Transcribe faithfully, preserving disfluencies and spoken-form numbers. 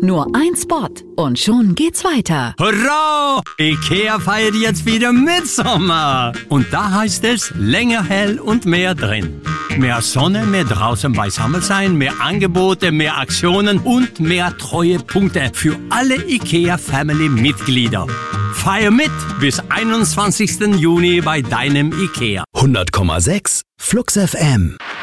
Nur ein Spot und schon geht's weiter. Hurra! IKEA feiert jetzt wieder Mitsommer. Und da heißt es länger hell und mehr drin. Mehr Sonne, mehr draußen beisammen sein, mehr Angebote, mehr Aktionen und mehr Treuepunkte für alle IKEA-Family-Mitglieder. Feier mit bis einundzwanzigsten Juni bei deinem IKEA. hundert Komma sechs Flux F M.